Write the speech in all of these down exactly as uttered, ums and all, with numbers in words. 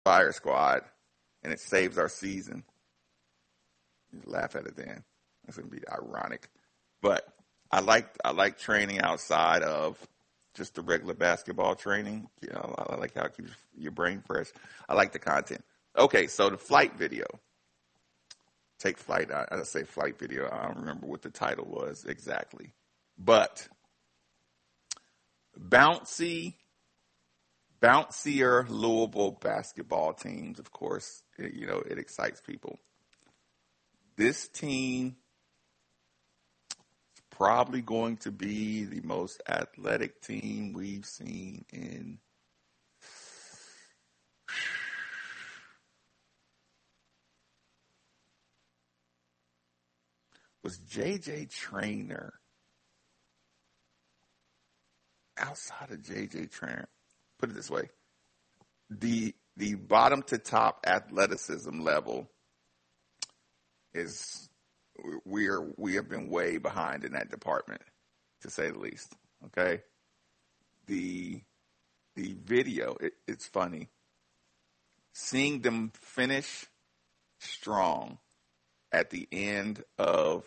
Fire Squad, and it saves our season. You laugh at it then. It's going to be ironic. But I like I like training outside of just the regular basketball training. You know, I like how it keeps your brain fresh. I like the content. Okay, so the flight video. Take flight. I, I say flight video. I don't remember what the title was exactly. But bouncy, bouncier Louisville basketball teams, of course, it, you know, it excites people. This team is probably going to be the most athletic team we've seen in was J J Traynor. Outside of J J Traynor, put it this way, the the bottom to top athleticism level is we are we have been way behind in that department, to say the least. Okay, the the video it, it's funny seeing them finish strong at the end of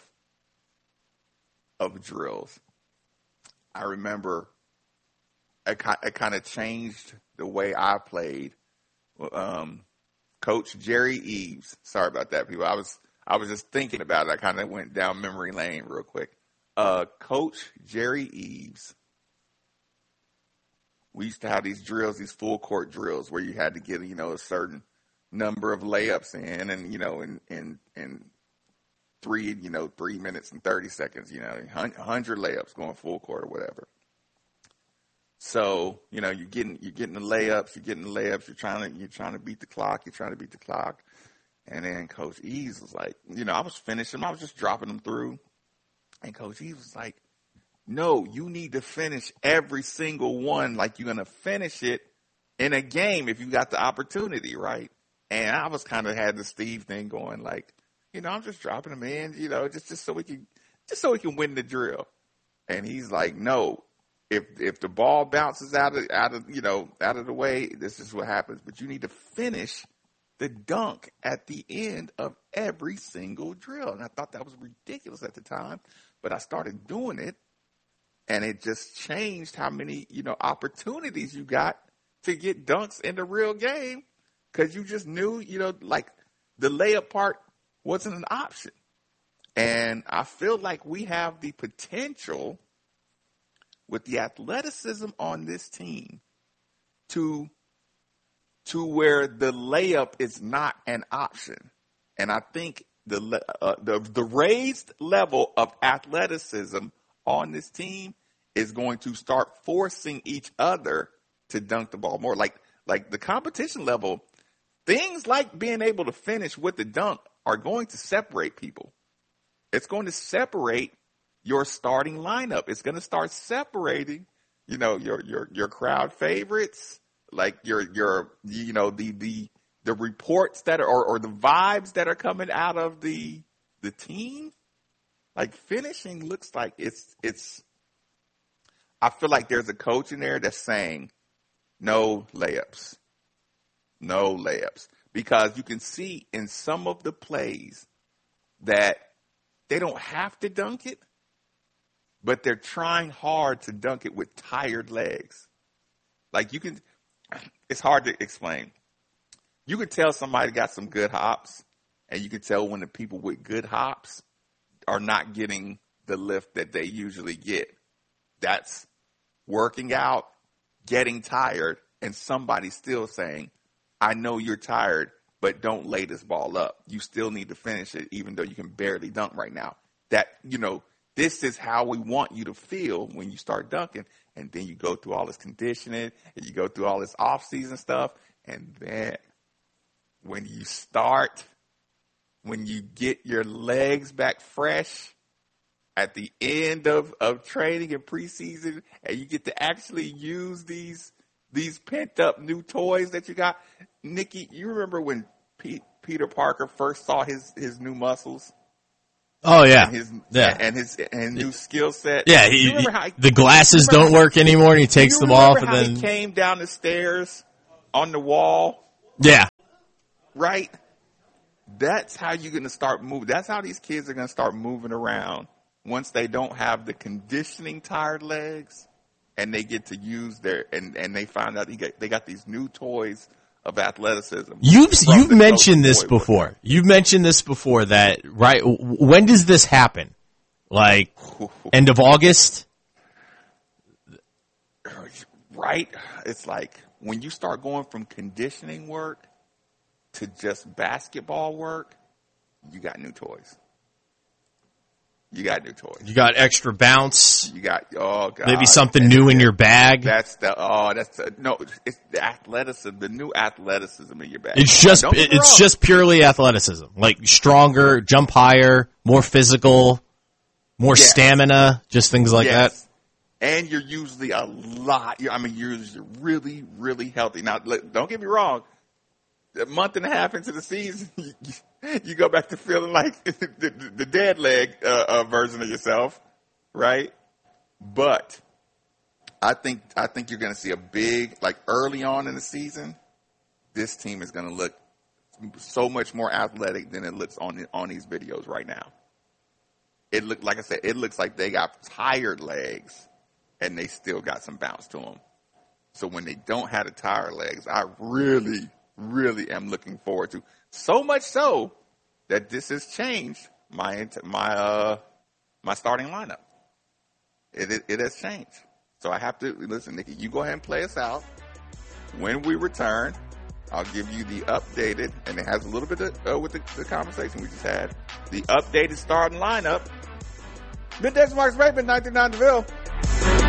of drills. I remember it, it kind of changed the way I played. Um, Coach Jerry Eves. Sorry about that, people. I was I was just thinking about it. I kind of went down memory lane real quick. Uh, Coach Jerry Eves. We used to have these drills, these full court drills, where you had to get, you know, a certain number of layups in, and you know, in in in three, you know, three minutes and thirty seconds, you know, one hundred layups going full court or whatever. So, you know, you're getting you're getting the layups, you're getting the layups, you're trying to you're trying to beat the clock, you're trying to beat the clock. And then Coach Eves was like, you know, I was finishing them, I was just dropping them through. And Coach Eves was like, no, you need to finish every single one like you're gonna finish it in a game if you got the opportunity, right? And I was kind of had the Steve thing going, like, you know, I'm just dropping them in, you know, just, just so we can, just so we can win the drill. And he's like, no, if if the ball bounces out of out of you know out of the way, this is what happens. But you need to finish the dunk at the end of every single drill. And I thought that was ridiculous at the time, but I started doing it, and it just changed how many you know opportunities you got to get dunks in the real game. Because you just knew, you know, like the layup part wasn't an option. And I feel like we have the potential with the athleticism on this team to, to where the layup is not an option. And I think the, uh, the, the raised level of athleticism on this team is going to start forcing each other to dunk the ball more. Like, like the competition level, things like being able to finish with the dunk are going to separate people. It's going to separate your starting lineup. It's going to start separating, you know, your your your crowd favorites, like your your you know the the the reports that are or, or the vibes that are coming out of the the team. Like finishing looks like it's it's. I feel like there's a coach in there that's saying no layups. No layups. Because you can see in some of the plays that they don't have to dunk it, but they're trying hard to dunk it with tired legs. Like you can, it's hard to explain. You can tell somebody got some good hops, and you can tell when the people with good hops are not getting the lift that they usually get. That's working out, getting tired, and somebody still saying, I know you're tired, but don't lay this ball up. You still need to finish it, even though you can barely dunk right now. That, you know, this is how we want you to feel when you start dunking. And then you go through all this conditioning, and you go through all this off-season stuff. And then when you start, when you get your legs back fresh at the end of, of training and preseason, and you get to actually use these these pent-up new toys that you got. Nikki, you remember when Pete, Peter Parker first saw his, his new muscles? Oh yeah, and his, yeah, and his and his new skill set. Yeah, he, he, he the glasses don't how, work anymore, and he takes them off. And how then he came down the stairs on the wall Yeah. Right? That's how you're going to start moving. That's how these kids are going to start moving around once they don't have the conditioning tired legs and they get to use their, and, and they find out they got, they got these new toys of athleticism. You've, you've mentioned this before. Workout. You've mentioned this before that, right? When does this happen? Like end of August? Right? It's like when you start going from conditioning work to just basketball work, you got new toys. You got new toys. You got extra bounce. You got, oh, God. Maybe something new in your bag. That's the, oh, that's the, no, it's the athleticism, the new athleticism in your bag. It's just, it's just purely athleticism. Like stronger, jump higher, more physical, more yes. stamina, just things like yes. that. And you're usually a lot, I mean, you're usually really, really healthy. Now, look, don't get me wrong. A month and a half into the season, you, you go back to feeling like the, the, the dead leg uh, uh, version of yourself, right? But I think I think you're going to see a big, like early on in the season, this team is going to look so much more athletic than it looks on the, on these videos right now. It look like I said, it looks like they got tired legs and they still got some bounce to them. So when they don't have the tired legs, I really. Really am looking forward to. So much so that this has changed my my uh my starting lineup. It, it it has changed. So I have to listen, Nikki. You go ahead and play us out. When we return, I'll give you the updated, and it has a little bit of, uh, with the, the conversation we just had. The updated starting lineup. Middays, Marcus Raven, ninety-nine DeVille.